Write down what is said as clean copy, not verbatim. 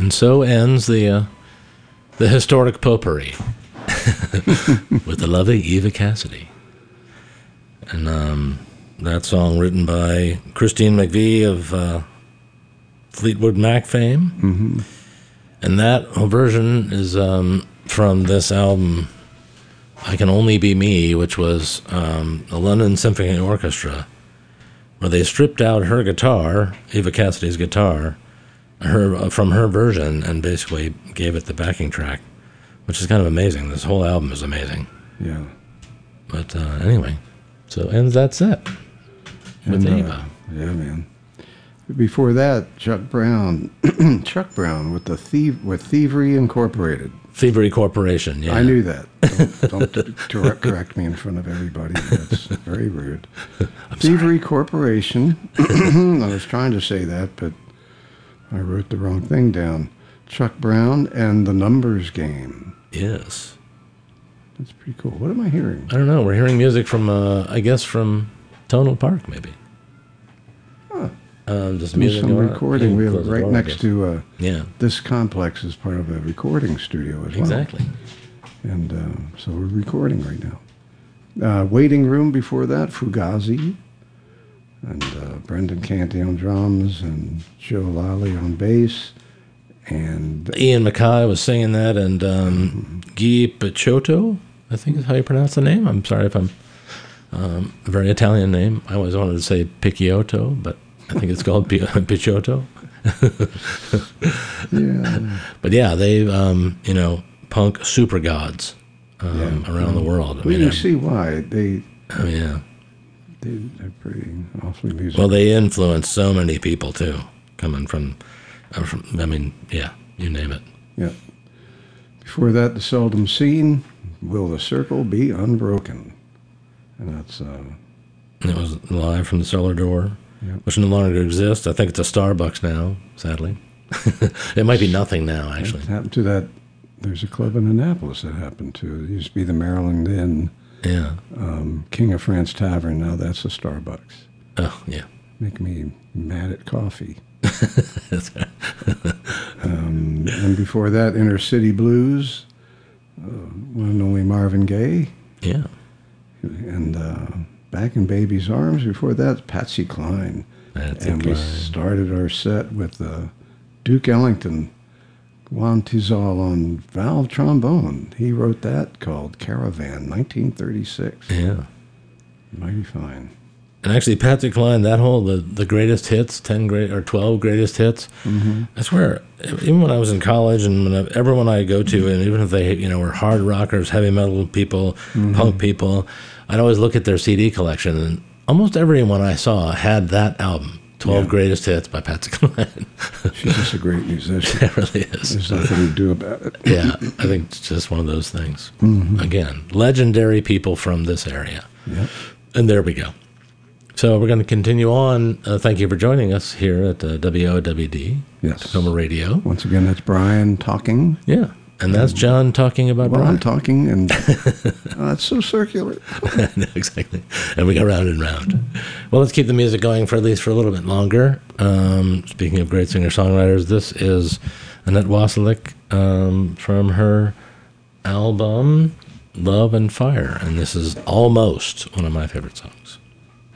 And so ends the historic potpourri with the lovely Eva Cassidy. And that song written by Christine McVie of Fleetwood Mac fame. Mm-hmm. And that version is from this album, I Can Only Be Me, which was the London Symphony Orchestra, where they stripped out her guitar, Eva Cassidy's guitar, from her version, and basically gave it the backing track, which is kind of amazing. This whole album is amazing. Yeah. But anyway, so ends that set with Eva. Yeah, man. Before that, Chuck Brown with with Thievery Incorporated. Thievery Corporation, yeah. I knew that. Don't correct me in front of everybody. That's very rude. Thievery Corporation. I was trying to say that, but I wrote the wrong thing down. Chuck Brown and the Numbers Game. Yes. That's pretty cool. What am I hearing? I don't know. We're hearing music from, I guess, from Tonal Park, maybe. Huh. Just music some recording. We have right next to yeah. This complex is part of a recording studio as well. Exactly. And so we're recording right now. Waiting Room before that, Fugazi, and Brendan Canty on drums, and Joe Lally on bass, and Ian Mackay was singing that, and Guy Picciotto, I think is how you pronounce the name. I'm sorry if I'm a very Italian name. I always wanted to say Picciotto, but I think it's called Picciotto. Yeah. But yeah, they, punk super gods around the world. You see why. They're pretty awfully musical. Well, they influenced so many people, too, coming from you name it. Yeah. Before that, The Seldom Seen, Will the Circle Be Unbroken? And that's... It was Live from the Cellar Door, which no longer exists. I think it's a Starbucks now, sadly. It might be nothing now, actually. It happened to that... There's a club in Annapolis that happened to. It used to be the Maryland Inn. Yeah. King of France Tavern. Now that's a Starbucks. Oh, yeah. Make me mad at coffee. And before that, Inner City Blues, one and only Marvin Gaye. Yeah. And Back in Baby's Arms. Before that, Patsy Cline. We started our set with Duke Ellington, Juan Tizol on valve trombone. He wrote that, called Caravan, 1936. Yeah. Mighty fine. And actually, Patsy Cline, that whole, the greatest hits, 12 greatest hits, I swear, even when I was in college and everyone I go to, and even if they, were hard rockers, heavy metal people, punk people, I'd always look at their CD collection, and almost everyone I saw had that album, 12 Greatest Hits by Patsy Cline. She's just a great musician. It really is. There's nothing to do about it. Yeah, I think it's just one of those things. Again, legendary people from this area. Yep. And there we go. So we're going to continue on. Thank you for joining us here at WOWD, Tacoma Radio. Once again, that's Brian talking. Yeah, and that's John talking about Brian. I'm talking, and that's so circular. No, exactly. And we go round and round. Well, let's keep the music going for at least for a little bit longer. Speaking of great singer-songwriters, this is Annette Wasilic from her album Love and Fire, and this is almost one of my favorite songs.